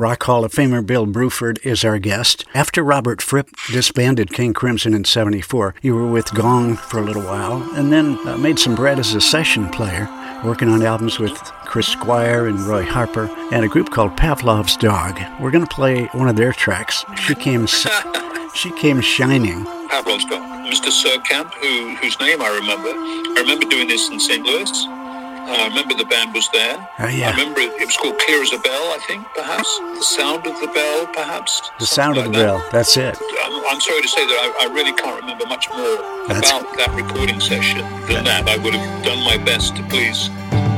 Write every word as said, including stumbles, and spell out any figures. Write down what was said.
Rock Hall of Famer Bill Bruford is our guest. After Robert Fripp disbanded King Crimson in seventy-four, you were with Gong for a little while, and then uh, made some bread as a session player, working on albums with Chris Squire and Roy Harper, and a group called Pavlov's Dog. We're going to play one of their tracks. She came, she came shining. Pavlov's Dog. Mister Surkamp, who, whose name I remember. I remember doing this in Saint Louis. Uh, I remember the band was there. Oh, yeah. I remember it, it was called Clear as a Bell, I think, perhaps. The Sound of the Bell, perhaps. The Sound like of the that. Bell, that's it. I'm, I'm sorry to say that I, I really can't remember much more that's... about that recording session than that. I would have done my best to please